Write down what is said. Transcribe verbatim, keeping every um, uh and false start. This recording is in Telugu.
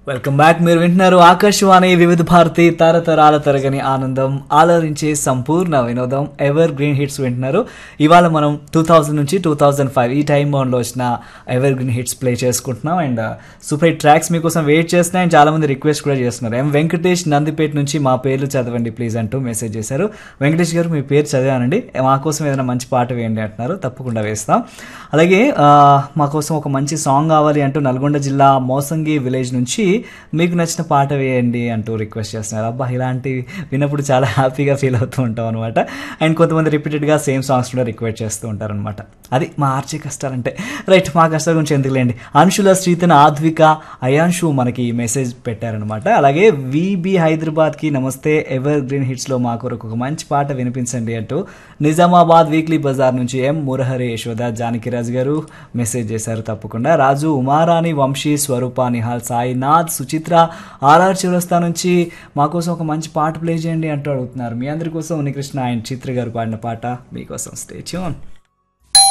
Welcome back. మీరు వింటున్నారు ఆకాశవాణి వివిధ భారతి తరతరాల తరగని ఆనందం ఆలోచించే సంపూర్ణ వినోదం ఎవర్ గ్రీన్ హిట్స్ వింటున్నారు. ఇవాళ మనం టూ థౌజండ్ నుంచి టూ థౌజండ్ ఫైవ్ ఈ టైం బౌండ్లో వచ్చిన ఎవర్ గ్రీన్ హిట్స్ ప్లే చేసుకుంటున్నాం. అండ్ సూపర్ హిట్ ట్రాక్స్ మీకోసం వెయిట్ చేస్తున్నాయి. అండ్ చాలా మంది రిక్వెస్ట్ కూడా చేస్తున్నారు. ఎం వెంకటేష్ నందిపేట నుంచి మా పేర్లు చదవండి ప్లీజ్ అంటూ మెసేజ్ చేశారు. వెంకటేష్ గారు మీ పేరు చదివానండి, మా కోసం ఏదైనా మంచి పాట వేయండి అంటున్నారు. తప్పకుండా వేస్తాం. అలాగే మా కోసం ఒక మంచి సాంగ్ కావాలి అంటూ నల్గొండ జిల్లా మోసంగి విలేజ్ నుంచి మీకు నచ్చిన పాట వేయండి అంటూ రిక్వెస్ట్ చేస్తున్నారు. అబ్బా, ఇలాంటివి విన్నప్పుడు చాలా హ్యాపీగా ఫీల్ అవుతూ ఉంటాం అనమాట. అండ్ కొంతమంది రిపీటెడ్గా సేమ్ సాంగ్స్ కూడా రిక్వెస్ట్ చేస్తూ ఉంటారు అనమాట. అది మా ఆర్చే కష్టాలంటే. రైట్, మా కష్టాల గురించి ఎందుకులేండి. అంశుల శ్రీతన్ ఆద్విక అయాన్షు మనకి మెసేజ్ పెట్టారనమాట. అలాగే విబి హైదరాబాద్కి నమస్తే, ఎవర్ గ్రీన్ హిట్స్లో మా కొరకు ఒక మంచి పాట వినిపించండి అంటూ నిజామాబాద్ వీక్లీ బజార్ నుంచి ఎం మురహరి యశోద జానకిరాజు గారు మెసేజ్ చేశారు. తప్పకుండా రాజు ఉమారాణి వంశీ స్వరూప నిహాల్ సాయినాథ్ సుచిత్ర ఆర్ఆర్ చివరస్తా నుంచి మా కోసం ఒక మంచి పాట ప్లే చేయండి అంటూ అడుగుతున్నారు. మీ అందరి కోసం ఉనికృష్ణ అండ్ చిత్ర గారు పాడిన పాట మీకోసం. Stay tune.